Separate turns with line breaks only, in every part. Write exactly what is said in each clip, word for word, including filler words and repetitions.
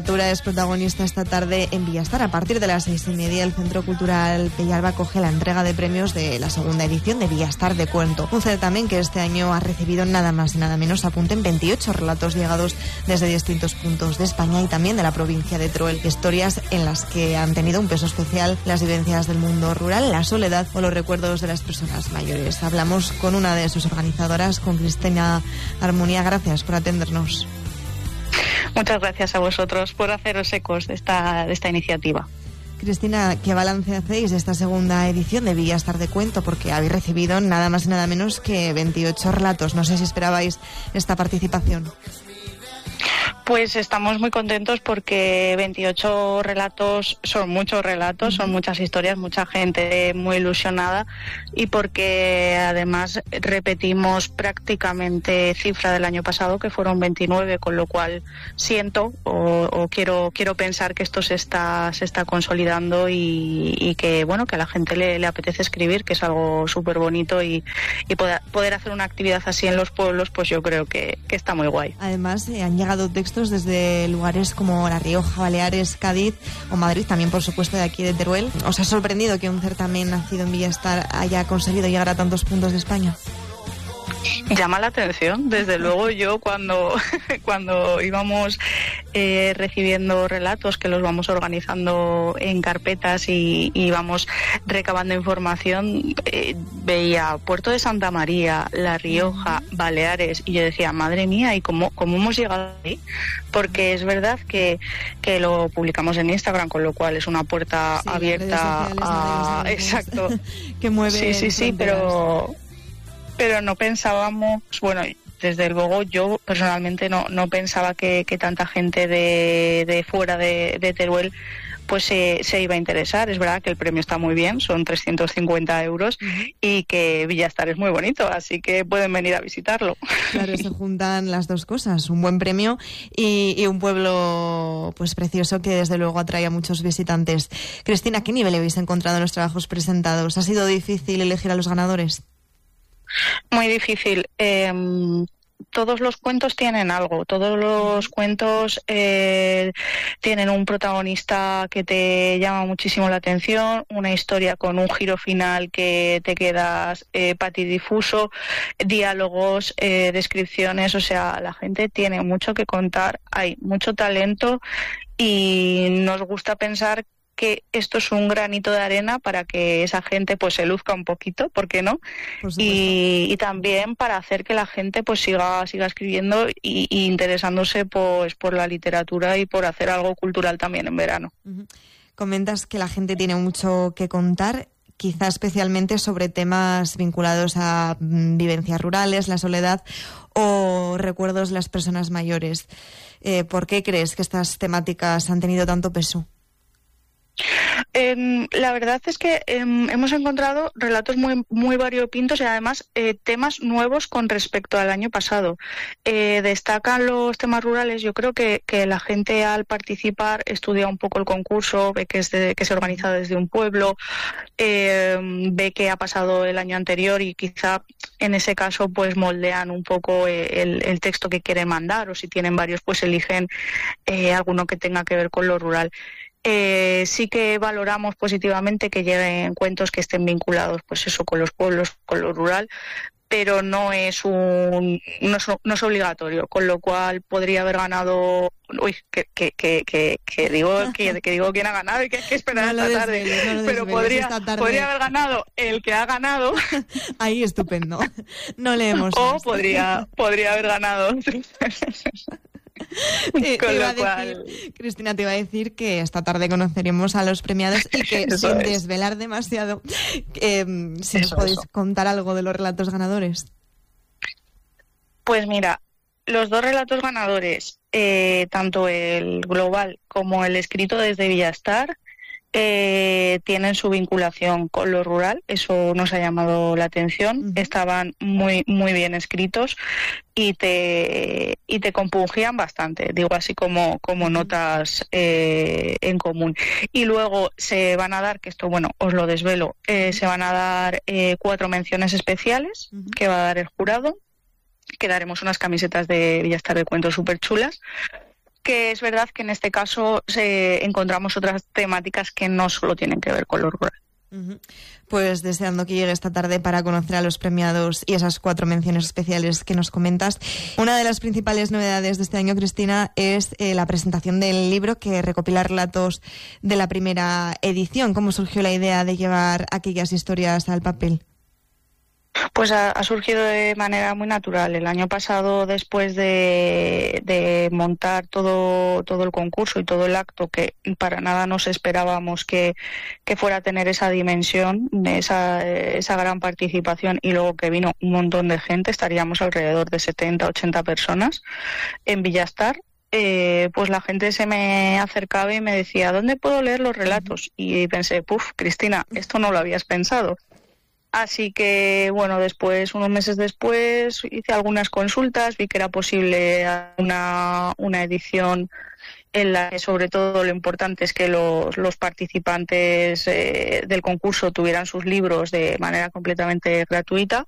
Es protagonista esta tarde en Villastar. A partir de las seis y media, el Centro Cultural Peñalba acoge la entrega de premios de la segunda edición de Villastar de Cuento. Un certamen que este año ha recibido nada más y nada menos, apunten, veintiocho relatos llegados desde distintos puntos de España y también de la provincia de Teruel. Historias en las que han tenido un peso especial las vivencias del mundo rural, la soledad o los recuerdos de las personas mayores. Hablamos con una de sus organizadoras, con Cristina Armonía. Gracias por atendernos.
Muchas gracias a vosotros por haceros ecos de esta, de esta iniciativa.
Cristina, ¿qué balance hacéis de esta segunda edición de Villastar de Cuento? Porque habéis recibido nada más y nada menos que veintiocho relatos. No sé si esperabais esta participación.
Pues estamos muy contentos porque veintiocho relatos son muchos relatos, son muchas historias, mucha gente muy ilusionada y porque además repetimos prácticamente cifra del año pasado, que fueron veintinueve, con lo cual siento o, o quiero quiero pensar que esto se está se está consolidando y, y que bueno que a la gente le, le apetece escribir, que es algo súper bonito y, y poder, poder hacer una actividad así en los pueblos, pues yo creo que, que está muy guay.
Además, eh, han llegado textos desde lugares como La Rioja, Baleares, Cádiz o Madrid, también por supuesto de aquí de Teruel. ¿Os ha sorprendido que un certamen nacido en Villastar haya conseguido llegar a tantos puntos de España?
Llama la atención, desde luego. Yo cuando cuando íbamos eh, recibiendo relatos, que los vamos organizando en carpetas y, y vamos recabando información, eh, veía Puerto de Santa María, La Rioja, Baleares, y yo decía, madre mía, ¿y cómo, cómo hemos llegado ahí? Porque es verdad que, que lo publicamos en Instagram, con lo cual es una puerta sí, abierta a... Exacto.
Que mueve
sí, sí, sí, pero... pero no pensábamos, bueno, desde luego yo personalmente no no pensaba que, que tanta gente de, de fuera de, de Teruel pues se, se iba a interesar. Es verdad que el premio está muy bien, son trescientos cincuenta euros uh-huh. y que Villastar es muy bonito, así que pueden venir a visitarlo.
Claro, se juntan las dos cosas, un buen premio y, y un pueblo pues precioso que desde luego atrae a muchos visitantes. Cristina, ¿qué nivel habéis encontrado en los trabajos presentados? ¿Ha sido difícil elegir a los ganadores?
Muy difícil. Eh, todos los cuentos tienen algo, todos los cuentos eh, tienen un protagonista que te llama muchísimo la atención, una historia con un giro final que te quedas eh, patidifuso, diálogos, eh, descripciones, o sea, la gente tiene mucho que contar, hay mucho talento y nos gusta pensar que esto es un granito de arena para que esa gente pues se luzca un poquito, ¿por qué no? Por y, y también para hacer que la gente pues siga siga escribiendo y, y interesándose pues por la literatura y por hacer algo cultural también en verano.
Uh-huh. Comentas que la gente tiene mucho que contar, quizá especialmente sobre temas vinculados a mm, vivencias rurales, la soledad o recuerdos de las personas mayores. Eh, ¿Por qué crees que estas temáticas han tenido tanto peso?
Eh, la verdad es que eh, hemos encontrado relatos muy muy variopintos y además eh, temas nuevos con respecto al año pasado. Eh, destacan los temas rurales. Yo creo que, que la gente al participar estudia un poco el concurso, ve que, es de, que se organiza desde un pueblo, eh, ve que ha pasado el año anterior y quizá en ese caso pues moldean un poco el, el texto que quieren mandar, o si tienen varios pues eligen eh, alguno que tenga que ver con lo rural. Eh, sí que valoramos positivamente que lleguen cuentos que estén vinculados, pues eso, con los pueblos, con lo rural, pero no es un no es, no es obligatorio, con lo cual podría haber ganado, uy, que que que que, que digo que, que digo quién ha ganado y que hay que esperar
no
esta tarde,
desveles, no
pero podría
tarde.
podría haber ganado el que ha ganado.
Ahí estupendo. No leemos.
O más. podría podría haber ganado.
Te, te iba a cual... decir, Cristina, te iba a decir que esta tarde conoceremos a los premiados y que sin es. desvelar demasiado, eh, si eso, nos podéis eso. contar algo de los relatos ganadores.
Pues mira, los dos relatos ganadores, eh, tanto el global como el escrito desde Villastar, Eh, tienen su vinculación con lo rural. Eso nos ha llamado la atención. Uh-huh. Estaban muy muy bien escritos y te y te compungían bastante, digo así como como uh-huh. notas eh, en común. Y luego se van a dar, que esto bueno os lo desvelo, eh, uh-huh. se van a dar eh, cuatro menciones especiales uh-huh. que va a dar el jurado, que daremos unas camisetas de Villastar de Cuentos súper chulas. que es verdad que en este caso se, encontramos otras temáticas que no solo tienen que ver con lo rural.
Pues deseando que llegue esta tarde para conocer a los premiados y esas cuatro menciones especiales que nos comentas. Una de las principales novedades de este año, Cristina, es eh, la presentación del libro que recopila relatos de la primera edición. ¿Cómo surgió la idea de llevar aquellas historias al papel?
Pues ha, ha surgido de manera muy natural. El año pasado, después de, de montar todo todo el concurso y todo el acto, que para nada nos esperábamos que, que fuera a tener esa dimensión, esa, esa gran participación, y luego que vino un montón de gente, estaríamos alrededor de setenta, ochenta personas en Villastar. Eh, pues la gente se me acercaba y me decía, ¿dónde puedo leer los relatos? Y pensé, puf, Cristina, esto no lo habías pensado. Así que, bueno, después, unos meses después, hice algunas consultas, vi que era posible una, una edición en la que sobre todo lo importante es que los, los participantes eh, del concurso tuvieran sus libros de manera completamente gratuita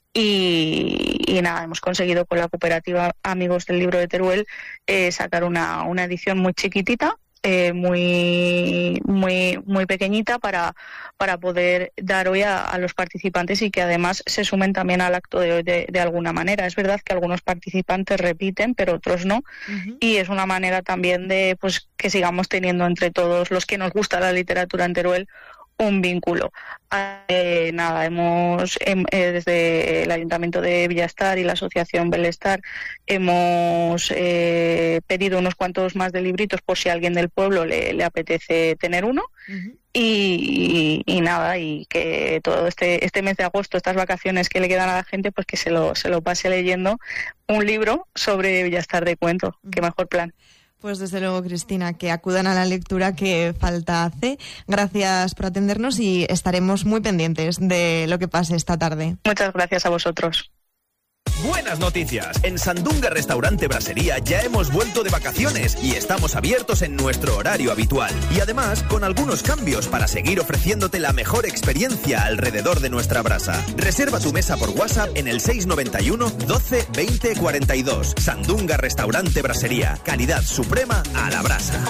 y, y nada, hemos conseguido con la cooperativa Amigos del Libro de Teruel eh, sacar una, una edición muy chiquitita, Eh, muy muy muy pequeñita para para poder dar hoy a, a los participantes y que además se sumen también al acto de hoy de, de alguna manera. Es verdad que algunos participantes repiten, pero otros no, uh-huh. Y es una manera también de pues que sigamos teniendo entre todos los que nos gusta la literatura en Teruel un vínculo. Eh, nada, hemos eh, desde el Ayuntamiento de Villastar y la Asociación Belestar hemos eh, pedido unos cuantos más de libritos por si a alguien del pueblo le, le apetece tener uno. Uh-huh. Y, y, y nada, y que todo este este mes de agosto, estas vacaciones que le quedan a la gente, pues que se lo se lo pase leyendo un libro sobre Villastar de cuento. Uh-huh. Qué mejor plan.
Pues desde luego, Cristina, que acudan a la lectura que falta hace. Gracias por atendernos y estaremos muy pendientes de lo que pase esta tarde.
Muchas gracias a vosotros.
Buenas noticias. En Sandunga Restaurante Brasería ya hemos vuelto de vacaciones y estamos abiertos en nuestro horario habitual. Y además con algunos cambios para seguir ofreciéndote la mejor experiencia alrededor de nuestra brasa. Reserva tu mesa por WhatsApp en el seis noventa y uno doce veinte cuarenta y dos. Sandunga Restaurante Brasería. Calidad suprema a la brasa.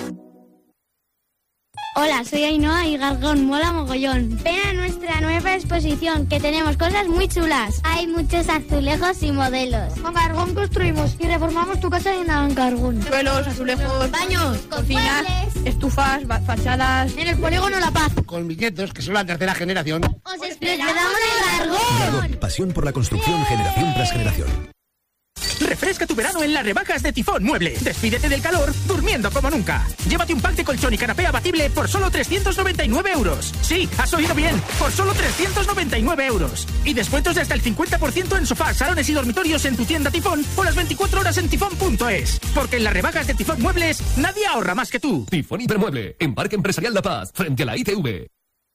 Hola, soy Ainhoa y Gargón mola mogollón. Ven a nuestra nueva exposición, que tenemos cosas muy chulas. Hay muchos azulejos y modelos.
Con Gargón construimos y reformamos tu casa en Gargón.
Suelos, azulejos, baños, cocinas, estufas, fachadas.
En el polígono La Paz.
Con billetos, que son la tercera generación.
¡Os esperamos en Gargón!
Gargón, pasión por la construcción, generación tras generación.
Refresca tu verano en las rebajas de Tifón Mueble. Despídete del calor durmiendo como nunca. Llévate un pack de colchón y canapé abatible por solo trescientos noventa y nueve euros. Sí, has oído bien, por solo trescientos noventa y nueve euros. Y descuentos de hasta el cincuenta por ciento en sofás, salones y dormitorios en tu tienda Tifón o las veinticuatro horas en tifón punto es. Porque en las rebajas de Tifón Muebles nadie ahorra más que tú.
Tifón Hipermueble, en Parque Empresarial La Paz, frente a la I T V.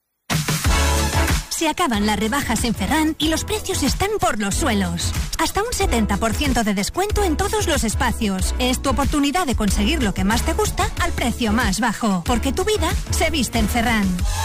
Se acaban las rebajas en Ferran y los precios están por los suelos. Hasta un setenta por ciento de descuento en todos los espacios. Es tu oportunidad de conseguir lo que más te gusta al precio más bajo. Porque tu vida se viste en Ferran.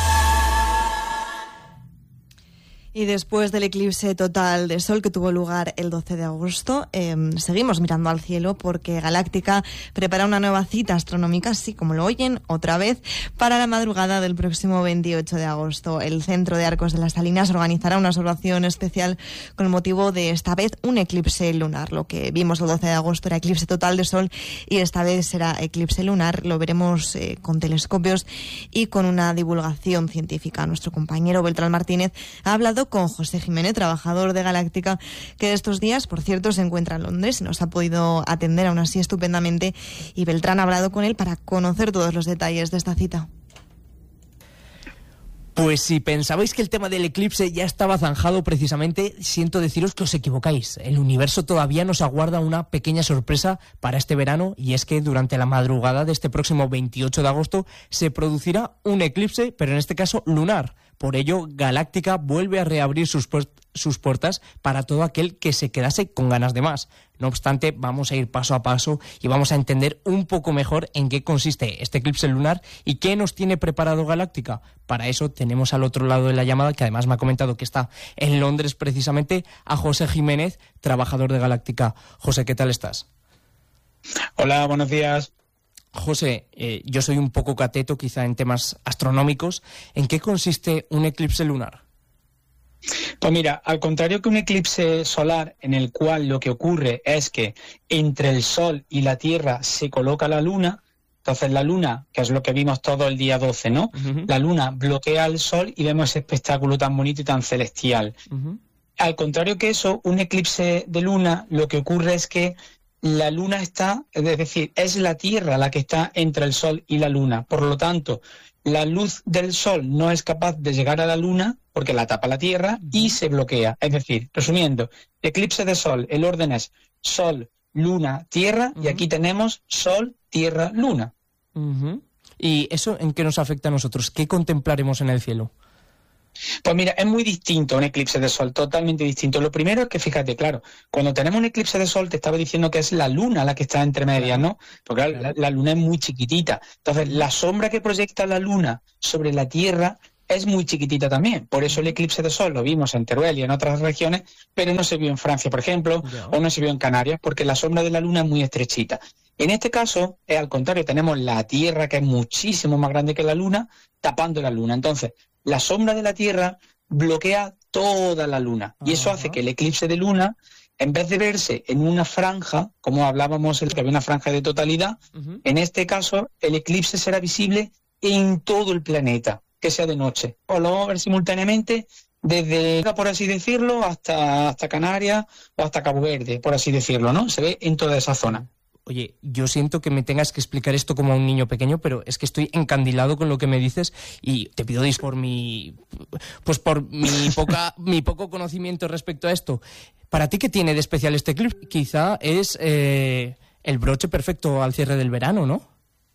Y después del eclipse total de sol que tuvo lugar el doce de agosto, eh, seguimos mirando al cielo porque Galáctica prepara una nueva cita astronómica, así como lo oyen, otra vez, para la madrugada del próximo veintiocho de agosto. El Centro de Arcos de las Salinas organizará una observación especial con el motivo de, esta vez, un eclipse lunar. Lo que vimos el doce de agosto era eclipse total de sol y esta vez será eclipse lunar. Lo veremos eh, con telescopios y con una divulgación científica. Nuestro compañero Beltrán Martínez ha hablado con José Jiménez, trabajador de Galáctica, que estos días, por cierto, se encuentra en Londres y nos ha podido atender aún así estupendamente, y Beltrán ha hablado con él para conocer todos los detalles de esta cita.
Pues si pensabais que el tema del eclipse ya estaba zanjado precisamente, siento deciros que os equivocáis. El universo todavía nos aguarda una pequeña sorpresa para este verano, y es que durante la madrugada de este próximo veintiocho de agosto se producirá un eclipse, pero en este caso lunar. Por ello, Galáctica vuelve a reabrir sus, pu- sus puertas para todo aquel que se quedase con ganas de más. No obstante, vamos a ir paso a paso y vamos a entender un poco mejor en qué consiste este eclipse lunar y qué nos tiene preparado Galáctica. Para eso tenemos al otro lado de la llamada, que además me ha comentado que está en Londres precisamente, a José Jiménez, trabajador de Galáctica. José, ¿qué tal estás?
Hola, buenos días.
José, eh, yo soy un poco cateto quizá en temas astronómicos. ¿En qué consiste un eclipse lunar?
Pues mira, al contrario que un eclipse solar en el cual lo que ocurre es que entre el Sol y la Tierra se coloca la Luna, entonces la Luna, que es lo que vimos todo el día doce, ¿no? Uh-huh. La Luna bloquea al Sol y vemos ese espectáculo tan bonito y tan celestial. Uh-huh. Al contrario que eso, un eclipse de Luna, lo que ocurre es que la Luna está, es decir, es la Tierra la que está entre el Sol y la Luna. Por lo tanto, la luz del Sol no es capaz de llegar a la Luna porque la tapa la Tierra y se bloquea. Es decir, resumiendo, eclipse de Sol, el orden es Sol, Luna, Tierra, uh-huh. y aquí tenemos Sol, Tierra, Luna.
Uh-huh. ¿Y eso en qué nos afecta a nosotros? ¿Qué contemplaremos en el cielo?
Pues mira, es muy distinto un eclipse de Sol, totalmente distinto. Lo primero es que, fíjate, claro, cuando tenemos un eclipse de Sol, te estaba diciendo que es la Luna la que está entre medias, ¿no? Porque claro, la, la Luna es muy chiquitita. Entonces, la sombra que proyecta la Luna sobre la Tierra es muy chiquitita también. Por eso el eclipse de Sol lo vimos en Teruel y en otras regiones, pero no se vio en Francia, por ejemplo, yeah. o no se vio en Canarias, porque la sombra de la Luna es muy estrechita. En este caso, es al contrario, tenemos la Tierra, que es muchísimo más grande que la Luna, tapando la Luna. Entonces, la sombra de la Tierra bloquea toda la Luna. Y eso hace que el eclipse de Luna, en vez de verse en una franja, como hablábamos, el que había una franja de totalidad, uh-huh. en este caso, el eclipse será visible en todo el planeta, que sea de noche. O lo vamos a ver simultáneamente desde, por así decirlo, hasta, hasta Canarias o hasta Cabo Verde, por así decirlo, ¿no? Se ve en toda esa zona.
Oye, yo siento que me tengas que explicar esto como a un niño pequeño, pero es que estoy encandilado con lo que me dices y te pido disculpas por mi, pues por mi poca, mi poco conocimiento respecto a esto. ¿Para ti qué tiene de especial este eclipse? Quizá es eh, el broche perfecto al cierre del verano, ¿no?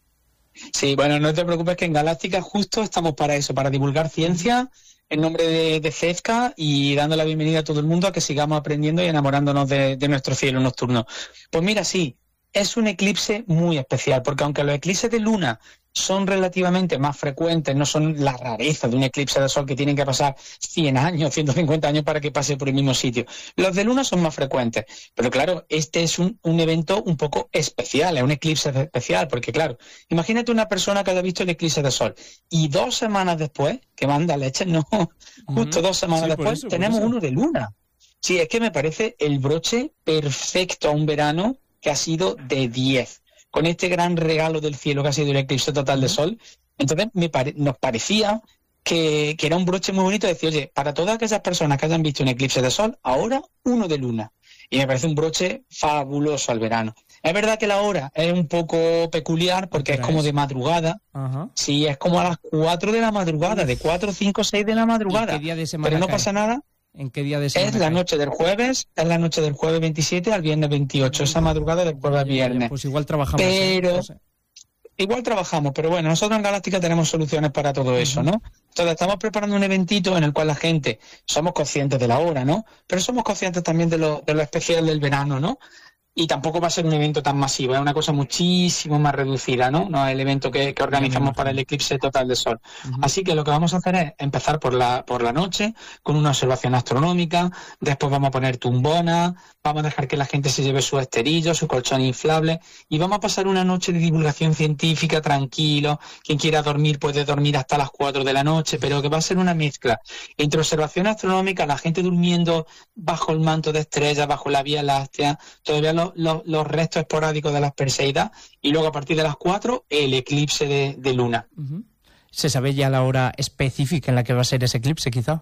Sí, bueno, no te preocupes que en Galáctica justo estamos para eso, para divulgar ciencia en nombre de, de CESCA y dando la bienvenida a todo el mundo a que sigamos aprendiendo y enamorándonos de, de nuestro cielo nocturno. Pues mira, sí. Es un eclipse muy especial, porque aunque los eclipses de luna son relativamente más frecuentes, no son la rareza de un eclipse de sol que tienen que pasar cien años, ciento cincuenta años para que pase por el mismo sitio. Los de luna son más frecuentes, pero claro, este es un, un evento un poco especial, es un eclipse especial, porque claro, imagínate una persona que haya visto el eclipse de sol y dos semanas después, que manda leche, no, justo uh-huh. dos semanas sí, después, eso, tenemos uno de luna. Sí, es que me parece el broche perfecto a un verano que ha sido de diez, con este gran regalo del cielo que ha sido el eclipse total de sol. Entonces me pare- nos parecía que, que era un broche muy bonito, decir, oye, para todas aquellas personas que hayan visto un eclipse de sol, ahora uno de luna. Y me parece un broche fabuloso al verano. Es verdad que la hora es un poco peculiar porque es como de madrugada. Uh-huh. Sí, es como a las cuatro de la madrugada, de cuatro, cinco, seis de la madrugada.
¿Y qué día de semana
Pero no
cae?
pasa nada.
¿En qué día de semana?
Es la noche del jueves, es la noche del jueves veintisiete al viernes veintiocho, esa madrugada del jueves al viernes.
Pues igual trabajamos.
Pero,
no sé.
igual trabajamos, pero bueno, nosotros en Galáctica tenemos soluciones para todo eso, ¿no? Entonces estamos preparando un eventito en el cual la gente, somos conscientes de la hora, ¿no? Pero somos conscientes también de lo, de lo especial del verano, ¿no? Y tampoco va a ser un evento tan masivo, es una cosa muchísimo más reducida, ¿no? No es el evento que, que organizamos para el eclipse total de sol. Uh-huh. Así que lo que vamos a hacer es empezar por la por la noche, con una observación astronómica, después vamos a poner tumbonas, vamos a dejar que la gente se lleve su esterillo, su colchón inflable, y vamos a pasar una noche de divulgación científica tranquilo. Quien quiera dormir puede dormir hasta las cuatro de la noche, pero que va a ser una mezcla entre observación astronómica, la gente durmiendo bajo el manto de estrellas, bajo la Vía Láctea, todavía los, los, los restos esporádicos de las Perseidas, y luego a partir de las cuatro el eclipse de, de luna.
Uh-huh. ¿Se sabe ya la hora específica en la que va a ser ese eclipse, quizá?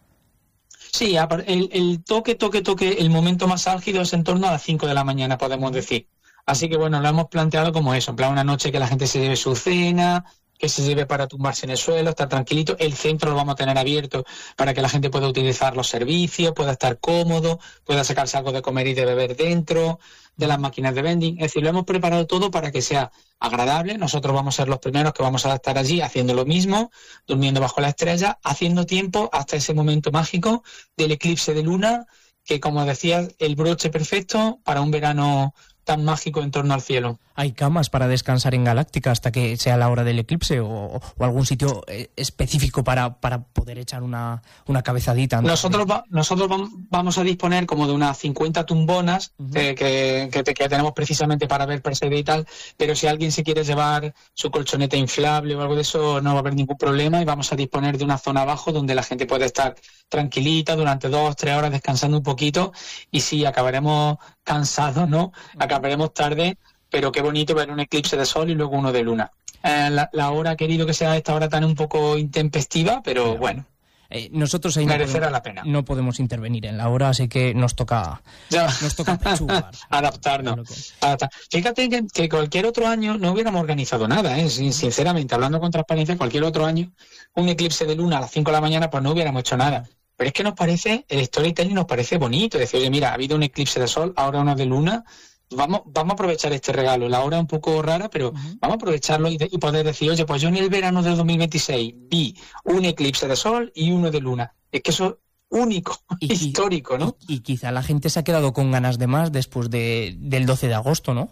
Sí, el, el toque, toque, toque, el momento más álgido es en torno a las cinco de la mañana, podemos decir. Así que bueno, lo hemos planteado como eso, en plan una noche que la gente se lleve su cena, que se lleve para tumbarse en el suelo, estar tranquilito. El centro lo vamos a tener abierto para que la gente pueda utilizar los servicios, pueda estar cómodo, pueda sacarse algo de comer y de beber dentro de las máquinas de vending. Es decir, lo hemos preparado todo para que sea agradable. Nosotros vamos a ser los primeros que vamos a estar allí haciendo lo mismo, durmiendo bajo la estrella, haciendo tiempo hasta ese momento mágico del eclipse de luna, que como decía, el broche perfecto para un verano tan mágico en torno al cielo.
¿Hay camas para descansar en Galáctica hasta que sea la hora del eclipse o, o algún sitio específico para, para poder echar una, una cabezadita?
Nosotros va, nosotros vamos a disponer como de unas cincuenta tumbonas uh-huh. que, que, que, que tenemos precisamente para ver Perseide y tal, pero si alguien se quiere llevar su colchoneta inflable o algo de eso, no va a haber ningún problema, y vamos a disponer de una zona abajo donde la gente puede estar tranquilita durante dos, tres horas descansando un poquito, y sí, acabaremos cansados, ¿no? Uh-huh. Acabaremos tarde, pero qué bonito ver un eclipse de sol y luego uno de luna. Eh, la, la hora ha querido que sea esta hora tan un poco intempestiva, pero claro. bueno.
Eh, nosotros ahí
merecerá
no podemos,
la pena.
No podemos intervenir en la hora, así que nos toca,
ya.
nos toca pechugar.
Adaptarnos. Adaptar. Fíjate que, que cualquier otro año no hubiéramos organizado nada, ¿eh? Sinceramente, hablando con transparencia, cualquier otro año, un eclipse de luna a las cinco de la mañana, pues no hubiéramos hecho nada. Pero es que nos parece, el storytelling nos parece bonito. Decir, oye, mira, ha habido un eclipse de sol, ahora uno de luna. Vamos, vamos a aprovechar este regalo. La hora es un poco rara, pero uh-huh. vamos a aprovecharlo y, de, y poder decir, oye, pues yo en el verano del dos mil veintiséis vi un eclipse de sol y uno de luna. Es que eso es único, y, histórico, ¿no?
Y, y quizá la gente se ha quedado con ganas de más después de, del doce de agosto, ¿no?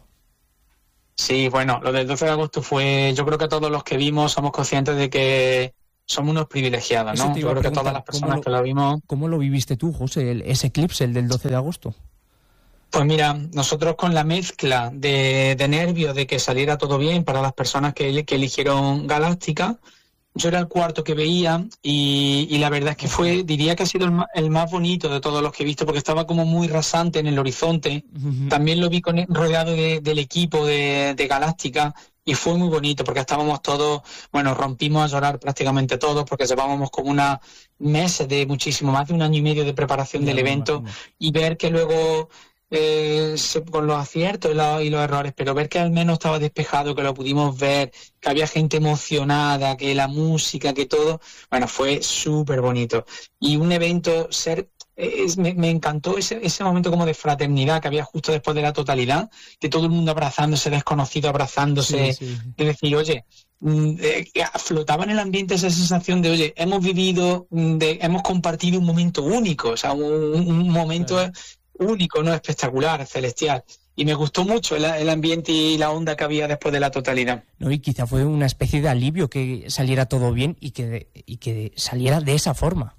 Sí, bueno, lo del doce de agosto fue, yo creo que todos los que vimos somos conscientes de que somos unos privilegiados, ¿no? Yo creo que todas las personas
lo,
que lo vimos...
¿Cómo lo viviste tú, José, el, ese eclipse, el del doce de agosto?
Pues mira, nosotros con la mezcla de, de nervios de que saliera todo bien para las personas que, que eligieron Galáctica, yo era el cuarto que veía y, y la verdad es que fue, diría que ha sido el más, el más bonito de todos los que he visto, porque estaba como muy rasante en el horizonte. Uh-huh. También lo vi con, rodeado de, del equipo de, de Galáctica y fue muy bonito porque estábamos todos, bueno, rompimos a llorar prácticamente todos porque llevábamos como una meses de muchísimo, más de un año y medio de preparación sí, del evento imagino. Y ver que luego... Eh, con los aciertos y los, y los errores, pero ver que al menos estaba despejado, que lo pudimos ver, que había gente emocionada, que la música, que todo, bueno, fue súper bonito. Y un evento, ser es, me, me encantó ese, ese momento como de fraternidad que había justo después de la totalidad, que todo el mundo abrazándose, desconocido abrazándose, sí, sí. de decir, oye, eh, flotaba en el ambiente esa sensación de, oye, hemos vivido, de, hemos compartido un momento único, o sea, un, un momento... Claro. único, no espectacular, celestial. Y me gustó mucho el, el ambiente y la onda que había después de la totalidad.
No, y quizá fue una especie de alivio que saliera todo bien y que, y que saliera de esa forma.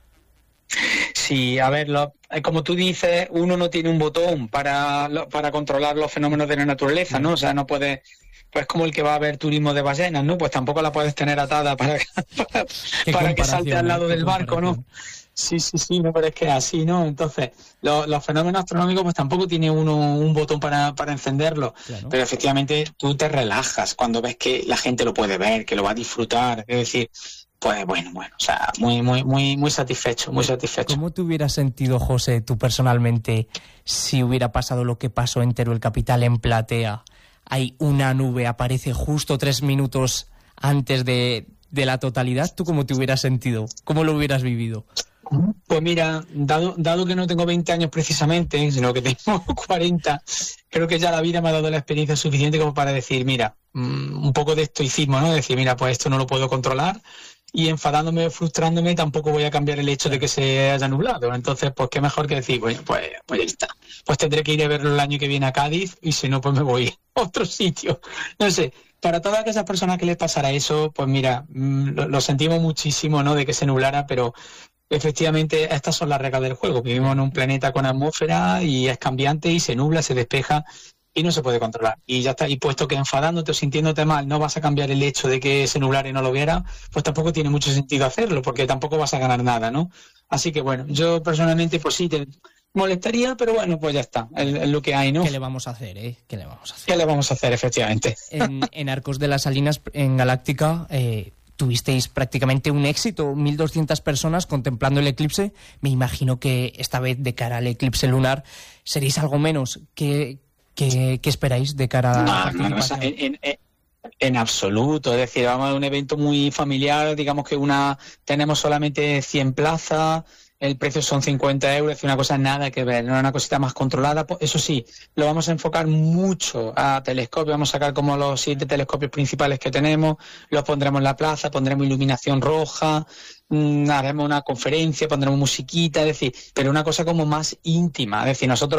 Sí, a ver, lo, como tú dices, uno no tiene un botón para, para controlar los fenómenos de la naturaleza, ¿no? O sea, no puede... Pues como el que va a ver turismo de ballenas, ¿no? Pues tampoco la puedes tener atada para, para, para que salte al lado del barco, ¿no? Sí, sí, sí, me parece que es así, ¿no? Entonces, lo, los fenómenos astronómicos pues tampoco tiene uno un botón para, para encenderlo, claro. Pero efectivamente tú te relajas cuando ves que la gente lo puede ver, que lo va a disfrutar, es decir, pues bueno, bueno, o sea, muy, muy, muy, muy satisfecho, muy satisfecho.
¿Cómo te hubieras sentido, José, tú personalmente, si hubiera pasado lo que pasó en Teruel Capital en Platea? Hay una nube, aparece justo tres minutos antes de, de la totalidad. ¿Tú cómo te hubieras sentido? ¿Cómo lo hubieras vivido?
Pues mira, dado, dado que no tengo veinte años precisamente, sino que tengo cuarenta, creo que ya la vida me ha dado la experiencia suficiente como para decir, mira, un poco de estoicismo, ¿no? Decir, mira, pues esto no lo puedo controlar y enfadándome, frustrándome, tampoco voy a cambiar el hecho de que se haya nublado. Entonces, pues qué mejor que decir, pues, pues, pues ya está. Pues tendré que ir a verlo el año que viene a Cádiz y si no, pues me voy a otro sitio. No sé, para todas aquellas personas que les pasara eso, pues mira, lo, lo sentimos muchísimo, ¿no? De que se nublara, pero... efectivamente, estas son las reglas del juego. Vivimos en un planeta con atmósfera y es cambiante y se nubla, se despeja y no se puede controlar. Y ya está. Y puesto que enfadándote o sintiéndote mal no vas a cambiar el hecho de que se nublara y no lo viera, pues tampoco tiene mucho sentido hacerlo porque tampoco vas a ganar nada, ¿no? Así que bueno, yo personalmente pues sí te molestaría, pero bueno, pues ya está. Es, es lo que hay, ¿no?
¿Qué le vamos a hacer, eh? ¿Qué le vamos a hacer?
¿Qué le vamos a hacer, efectivamente?
En, en Arcos de las Salinas, en Galáctica... Eh... tuvisteis prácticamente un éxito, mil doscientas personas contemplando el eclipse. Me imagino que esta vez de cara al eclipse lunar seréis algo menos. ¿Qué, qué, qué esperáis de cara a la
no, no, o sea, en, en, en absoluto, es decir, vamos a un evento muy familiar, digamos que una tenemos solamente cien plazas, el precio son cincuenta euros, es una cosa nada que ver, ¿no? Una cosita más controlada. Eso sí, lo vamos a enfocar mucho a telescopios, vamos a sacar como los siete telescopios principales que tenemos, los pondremos en la plaza, pondremos iluminación roja, mmm, haremos una conferencia, pondremos musiquita, es decir, pero una cosa como más íntima, es decir, nosotros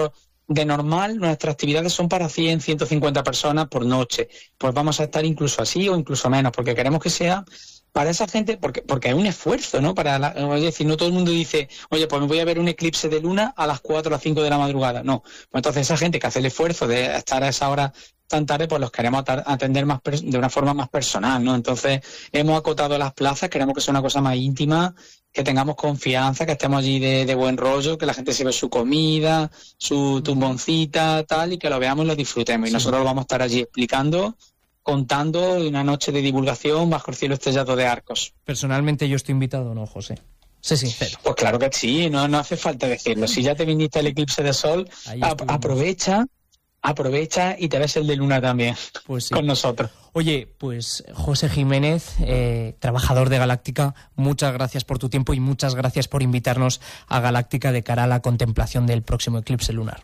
de normal nuestras actividades son para cien, ciento cincuenta personas por noche. Pues vamos a estar incluso así o incluso menos, porque queremos que sea para esa gente, porque porque es un esfuerzo, ¿no? Para la, es decir, no todo el mundo dice, oye, pues me voy a ver un eclipse de luna a las cuatro o las cinco de la madrugada. No, pues entonces esa gente que hace el esfuerzo de estar a esa hora tan tarde, pues los queremos atender más de una forma más personal, ¿no? Entonces hemos acotado las plazas, queremos que sea una cosa más íntima, que tengamos confianza, que estemos allí de, de buen rollo, que la gente se ve su comida, su tumboncita, tal, y que lo veamos y lo disfrutemos. Y sí, nosotros lo vamos a estar allí explicando, contando una noche de divulgación bajo el cielo estrellado de Arcos.
Personalmente yo estoy invitado, ¿no, José? Sé sincero.
Pues claro que sí, no, no hace falta decirlo. Si ya te viniste al eclipse de sol, a, aprovecha, aprovecha y te ves el de luna también, pues sí, con nosotros.
Oye, pues José Jiménez, eh, trabajador de Galáctica, muchas gracias por tu tiempo y muchas gracias por invitarnos a Galáctica de cara a la contemplación del próximo eclipse lunar.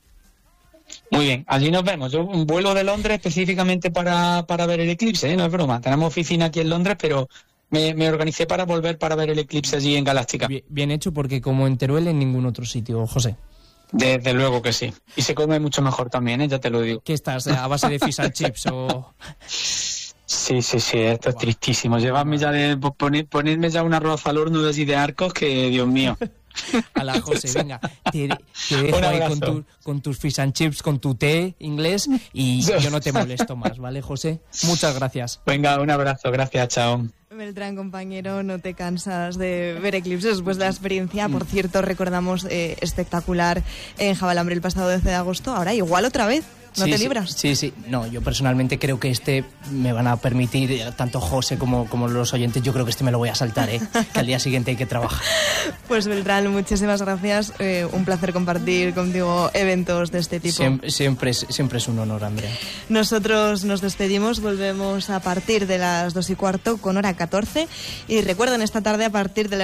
Muy bien, allí nos vemos. Yo vuelo de Londres específicamente para, para ver el eclipse, ¿eh? No es broma. Tenemos oficina aquí en Londres, pero me, me organicé para volver para ver el eclipse allí en Galáctica.
Bien, bien hecho, porque como en Teruel en ningún otro sitio, José.
Desde luego que sí. Y se come mucho mejor también, ¿eh? Ya te lo digo.
¿Qué estás, a base de fish and chips o...?
Sí, sí, sí, esto es tristísimo. Llevarme ya de... Poner, ponerme ya un arroz al horno de allí de Arcos, que Dios mío.
A la José, venga, te, te dejo ahí con, tu, con tus fish and chips, con tu té inglés y yo no te molesto más, ¿vale, José? Muchas gracias.
Venga, un abrazo, gracias, chao.
Beltrán, compañero, no te cansas de ver eclipses después de la experiencia. Por cierto, recordamos eh, espectacular en Jabalambre el pasado doce de agosto. Ahora igual otra vez. ¿No
sí,
te
sí,
libras?
Sí, sí. No, yo personalmente creo que este me van a permitir, tanto José como, como los oyentes, yo creo que este me lo voy a saltar, ¿eh? Que al día siguiente hay que trabajar.
Pues Beltrán, muchísimas gracias. Eh, un placer compartir contigo eventos de este tipo.
Siempre, siempre, es, siempre es un honor, Andrea.
Nosotros nos despedimos, volvemos a partir de las dos y cuarto con hora catorce. Y recuerden, esta tarde a partir de las